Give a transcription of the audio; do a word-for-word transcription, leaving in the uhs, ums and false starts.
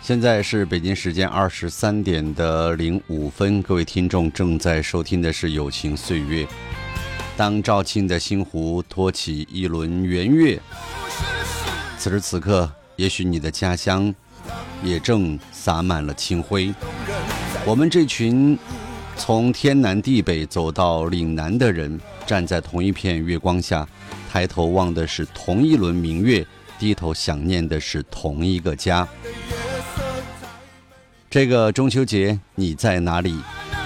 现在是北京时间二十三点的零五分，各位听众正在收听的是《友情岁月》。当肇庆的星湖托起一轮圆月，此时此刻，也许你的家乡也正洒满了清辉。我们这群从天南地北走到岭南的人，站在同一片月光下，抬头望的是同一轮明月，低头想念的是同一个家。这个中秋节你在哪里？